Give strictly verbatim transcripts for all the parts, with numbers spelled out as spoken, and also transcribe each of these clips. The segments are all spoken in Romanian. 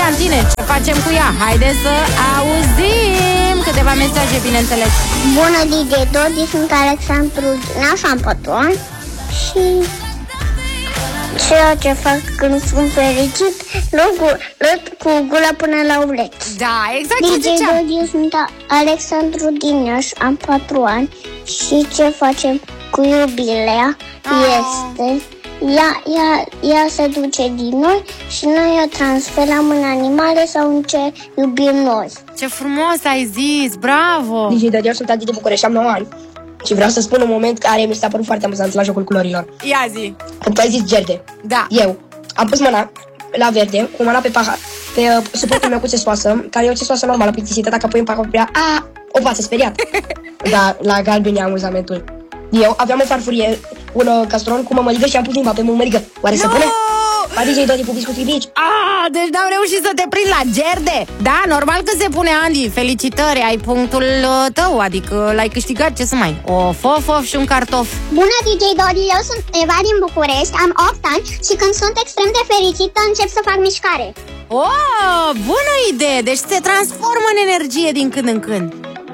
Constantine. Ce facem cu ea? Haideți să auzim câteva mesaje, bineînțeles. Bună, D J Dodi, sunt Alexandru Nașan Pătron și ceea ce fac când sunt fericit, luat cu, cu gura până la urechi. Da, exact ce D J ziceam. Dodi, sunt Alexandru Dineș, am patru ani și ce facem cu iubirea Oh. este ea, ea, ea se duce din noi și noi o transferăm în animale sau în ce iubim noi. Ce frumos ai zis, bravo. D J Dodi, eu sunt Adi de București, am nouă ani. Și vreau să spun un moment care mi s-a părut foarte amuzant la jocul culorilor. Ia zi. Când tu ai zis verde, Da. eu am pus mâna la verde, cu mâna pe pahar, pe uh, suportul meu cu țesoasă, care e o țesoasă normală, plictisită, dacă pui în pahar, a, o față speriat. Dar la galben e amuzamentul. Eu aveam o farfurie, un uh, castron cu mămăligă și am pus limba pe mămăligă. Oare se pune? Pa, D J Dodi, pupici cu tribici. Ah, deci n-am reușit să te prind la gerde. Da, normal că se pune, Andy. Felicitări, ai punctul uh, tău. Adică l-ai câștigat, ce să mai. O fof și un cartof. Bună, D J Dodi, eu sunt Eva din București, am opt ani și când sunt extrem de fericită încep să fac mișcare. Oh, bună idee. Deci se transformă în energie din când în când.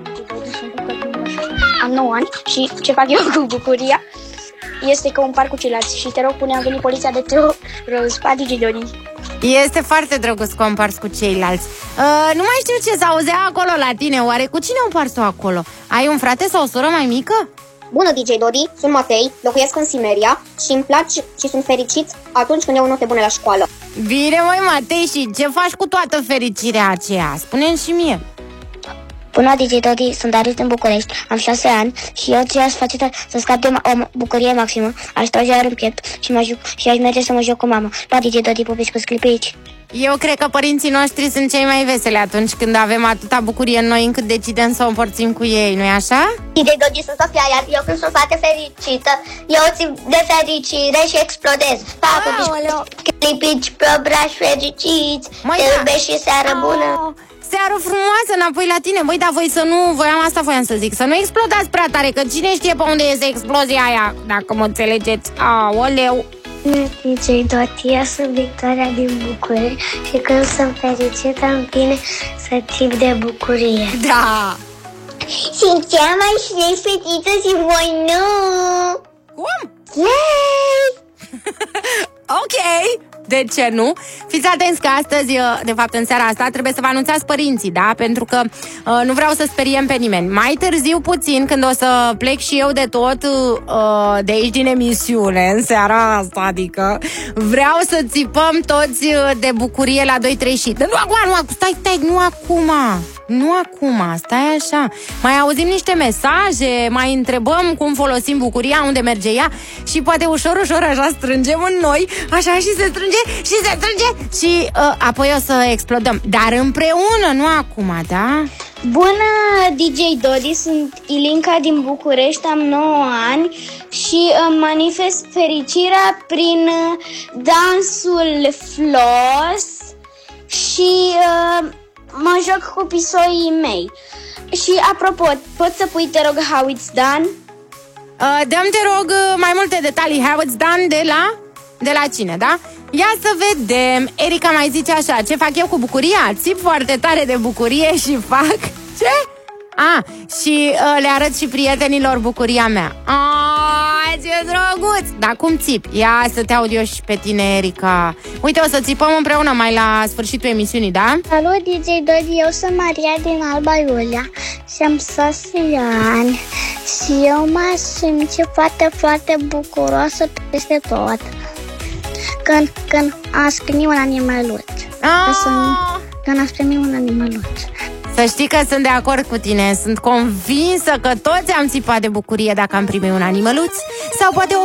Am nouă ani și ce fac eu cu bucuria este că împar cu ceilalți. Și te rog, pune, a venit poliția de te răspa D J Dodi. Este foarte drăguț că împarți cu ceilalți. uh, Nu mai știu ce s-auzea acolo la tine. Oare cu cine împarți tu acolo? Ai un frate sau o soră mai mică? Bună, D J Dodi, sunt Matei, locuiesc în Simeria și îmi place și sunt fericit atunci când iau note bune la școală. Bine, măi, Matei, și ce faci cu toată fericirea aceea? Spune-mi și mie. Bună, D J Dodi, sunt Darius din București, am șase ani și eu ce aș face să scap de o bucurie maximă. Aș trage iar în piept și, mă juc, și aș merge să mă joc cu mama. Pa, D J Dodi, pupici cu sclipici. Eu cred că părinții noștri sunt cei mai veseli atunci când avem atâta bucurie în noi încât decidem să o împărțim cu ei, nu-i așa? D J Dodi, sunt Sofia, iar eu când sunt foarte fericită, eu țin de fericire și explodez. Pa, pupici cu sclipici pe obraș fericiți, Măi, te da. iubesc și seară bună. Seară frumoasă înapoi la tine. Băi, dar voi să nu, voiam asta voiam să zic, să nu explodați prea tare, că cine știe pe unde este explozia aia, dacă mă înțelegeți. Aoleu. D J Dodi, eu sunt Victoria din București și când sunt fericită îmi vine să țip de bucurie. Da. Sunt cea mai fericită și voi nu. Cum? Yay! Ok. De ce nu? Fiți atenți că astăzi, de fapt în seara asta, trebuie să vă anunțați părinții, da? Pentru că uh, nu vreau să speriem pe nimeni. Mai târziu puțin, când o să plec și eu de tot uh, de aici din emisiune, în seara asta, adică vreau să țipăm toți de bucurie la doi trei și... Nu acum, nu acum, stai, stai, nu acum. Nu acum, stai așa. Mai auzim niște mesaje, mai întrebăm cum folosim bucuria, unde merge ea și poate ușor, ușor așa strângem în noi, așa și se strânge și se strânge și uh, apoi o să explodăm. Dar împreună, nu acum, da? Bună, D J Dodi, sunt Ilinca din București, am nouă ani și uh, manifest fericirea prin uh, dansul Floss și uh, mă joc cu pisoii mei. Și apropo, poți să pui, te rog, how it's done? Uh, dăm, te rog, mai multe detalii. How it's done de la... De la cine, da? Ia să vedem. Erica mai zice așa: ce fac eu cu bucuria? Țip foarte tare de bucurie și fac... Ce? A, și uh, le arăt și prietenilor bucuria mea. Aaaa, ce drăguț! Dar cum țip? Ia să te aud eu și pe tine, Erica. Uite, o să țipăm împreună mai la sfârșitul emisiunii, da? Salut, D J Dodi, eu sunt Maria din Alba Iulia și am șase ani și eu mă simt foarte, foarte bucuroasă peste tot când, când aș primi un animăluț. Când aș primi un animăluț. Să știi că sunt de acord cu tine. Sunt convinsă că toți am țipat de bucurie dacă am primit un animăluț sau poate o